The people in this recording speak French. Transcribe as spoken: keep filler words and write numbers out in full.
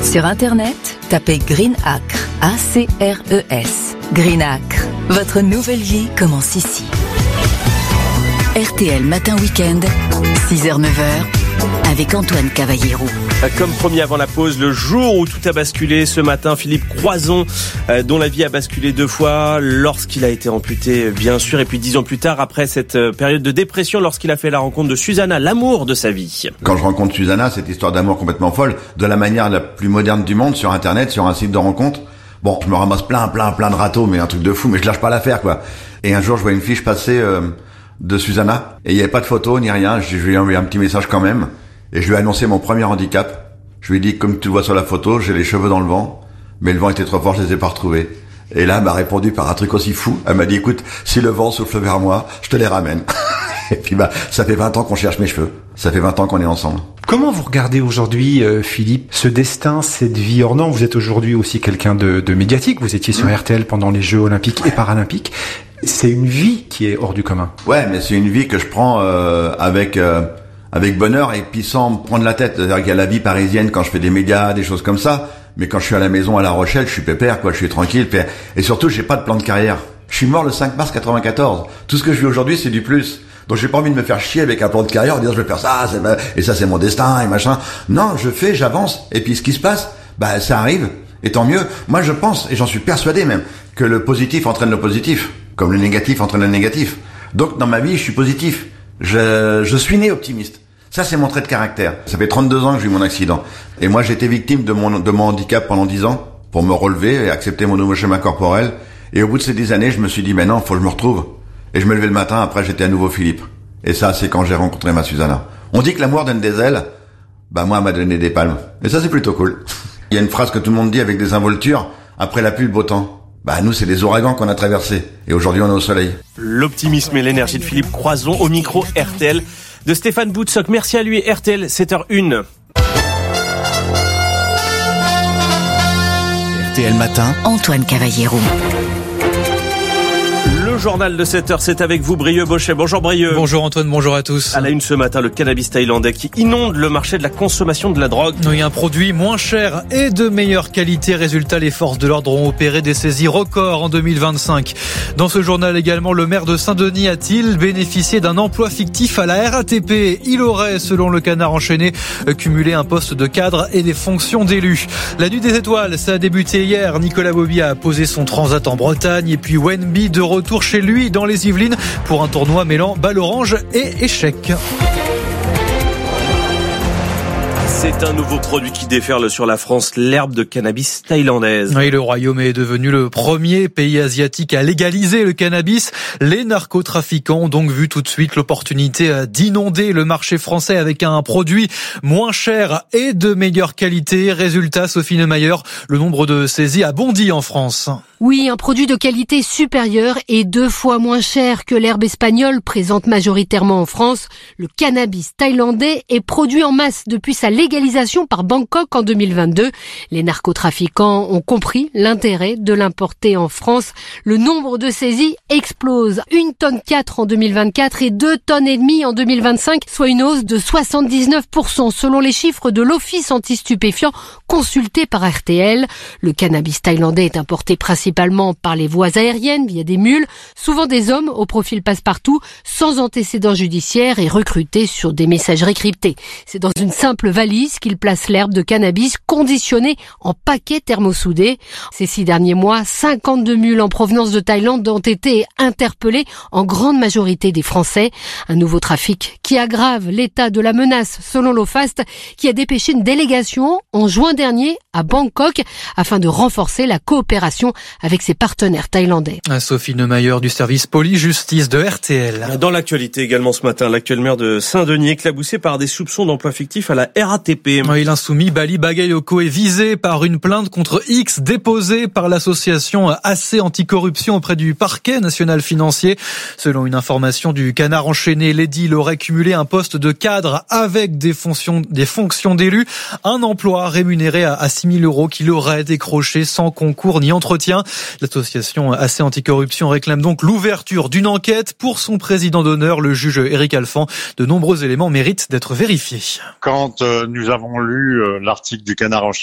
Sur Internet, tapez Greenacre, A C R E S. Greenacre, votre nouvelle vie commence ici. R T L Matin Week-end, six heures neuf heures, avec Antoine Cavallero. Comme promis avant la pause, le jour où tout a basculé ce matin, Philippe Croizon, euh, dont la vie a basculé deux fois lorsqu'il a été amputé, bien sûr, et puis dix ans plus tard, après cette euh, période de dépression, lorsqu'il a fait la rencontre de Susanna, l'amour de sa vie. Quand je rencontre Susanna, cette histoire d'amour complètement folle, de la manière la plus moderne du monde, sur Internet, sur un site de rencontre. Bon, je me ramasse plein, plein, plein de râteaux, mais un truc de fou, mais je lâche pas l'affaire, quoi. Et un jour, je vois une fiche passer euh, de Susanna, et il y avait pas de photo ni rien. Je, je lui ai envoyé un petit message quand même. Et je lui ai annoncé mon premier handicap. Je lui ai dit, comme tu le vois sur la photo, j'ai les cheveux dans le vent, mais le vent était trop fort, je les ai pas retrouvés. Et là, elle m'a répondu par un truc aussi fou. Elle m'a dit, écoute, si le vent souffle vers moi, je te les ramène. Et puis bah, ça fait vingt ans qu'on cherche mes cheveux. Ça fait vingt ans qu'on est ensemble. Comment vous regardez aujourd'hui, euh, Philippe, ce destin, cette vie hors norme? Vous êtes aujourd'hui aussi quelqu'un de, de médiatique. Vous étiez sur mmh. R T L pendant les Jeux Olympiques et Paralympiques. C'est une vie qui est hors du commun. Ouais, mais c'est une vie que je prends euh, avec... Euh, avec bonheur et puis sans me prendre la tête. C'est-à-dire qu'il y a la vie parisienne quand je fais des médias, des choses comme ça, mais quand je suis à la maison à La Rochelle, je suis pépère, quoi, je suis tranquille, et surtout, j'ai pas de plan de carrière. Je suis mort le cinq mars quatre-vingt-quatorze. Tout ce que je vis aujourd'hui, c'est du plus. Donc j'ai pas envie de me faire chier avec un plan de carrière, en disant je vais faire ça, c'est, et ça c'est mon destin, et machin. Non, je fais, j'avance, et puis ce qui se passe, bah ça arrive, et tant mieux. Moi je pense, et j'en suis persuadé même, que le positif entraîne le positif, comme le négatif entraîne le négatif. Donc dans ma vie, je suis positif. Je, je suis né optimiste. Ça, c'est mon trait de caractère. Ça fait trente-deux ans que j'ai eu mon accident. Et moi, j'ai été victime de mon, de mon handicap pendant dix ans pour me relever et accepter mon nouveau schéma corporel. Et au bout de ces dix années, je me suis dit, mais non, faut que je me retrouve. Et je me levais le matin, après, j'étais à nouveau Philippe. Et ça, c'est quand j'ai rencontré ma Susanna. On dit que l'amour donne des ailes. Bah, moi, elle m'a donné des palmes. Et ça, c'est plutôt cool. Il y a une phrase que tout le monde dit avec des involtures. Après la pluie, le beau temps. Bah, nous, c'est des ouragans qu'on a traversés. Et aujourd'hui, on est au soleil. L'optimisme et l'énergie de Philippe Croizon au micro R T L. De Stéphane Boutsock, merci à lui, R T L, sept heures une. R T L Matin, Antoine Cavallero. Le journal de sept heures, c'est avec vous, Brieux Bochet. Bonjour Brieux. Bonjour Antoine, bonjour à tous. À la une ce matin, le cannabis thaïlandais qui inonde le marché de la consommation de la drogue. Oui, un produit moins cher et de meilleure qualité. Résultat, les forces de l'ordre ont opéré des saisies records en deux mille vingt-cinq. Dans ce journal également, le maire de Saint-Denis a-t-il bénéficié d'un emploi fictif à la R A T P? Il aurait, selon le Canard enchaîné, cumulé un poste de cadre et des fonctions d'élu. La nuit des étoiles, ça a débuté hier. Nicolas Bobby a posé son transat en Bretagne et puis Wenby de retour chez lui dans les Yvelines pour un tournoi mêlant balle orange et échecs. C'est un nouveau produit qui déferle sur la France, l'herbe de cannabis thaïlandaise. Oui, le Royaume est devenu le premier pays asiatique à légaliser le cannabis. Les narcotrafiquants ont donc vu tout de suite l'opportunité d'inonder le marché français avec un produit moins cher et de meilleure qualité. Résultat, Sophie Neumayer, le nombre de saisies a bondi en France. Oui, un produit de qualité supérieure et deux fois moins cher que l'herbe espagnole présente majoritairement en France. Le cannabis thaïlandais est produit en masse depuis sa légalisation par Bangkok en deux mille vingt-deux. Les narcotrafiquants ont compris l'intérêt de l'importer en France. Le nombre de saisies explose. Une tonne quatre en deux mille vingt-quatre et deux tonnes et demie en deux mille vingt-cinq, soit une hausse de soixante-dix-neuf pour cent selon les chiffres de l'Office anti-stupéfiants consulté par R T L. Le cannabis thaïlandais est importé principalement par les voies aériennes via des mules, souvent des hommes au profil passe-partout, sans antécédents judiciaires et recrutés sur des messageries cryptées. C'est dans une simple valise qu'ils placent l'herbe de cannabis conditionnée en paquets thermosoudés. Ces six derniers mois, cinquante-deux mules en provenance de Thaïlande ont été interpellées, en grande majorité des Français. Un nouveau trafic qui aggrave l'état de la menace, selon l'OFAST, qui a dépêché une délégation en juin dernier à Bangkok afin de renforcer la coopération avec ses partenaires thaïlandais. Sophie Neumayer du service police-justice de R T L. Dans l'actualité également ce matin, l'actuel maire de Saint-Denis éclaboussé par des soupçons d'emploi fictif à la R A T P. Oui, l'insoumis Bali Bagayoko est visé par une plainte contre X déposée par l'association A C Anticorruption auprès du parquet national financier. Selon une information du Canard enchaîné, l'édile aurait cumulé un poste de cadre avec des fonctions, des fonctions d'élu, un emploi rémunéré à six mille euros qu'il aurait décroché sans concours ni entretien. L'association A C Anticorruption réclame donc l'ouverture d'une enquête pour son président d'honneur, le juge Éric Alphand. De nombreux éléments méritent d'être vérifiés. Quand euh, nous avons lu euh, l'article du Canard enchaîné,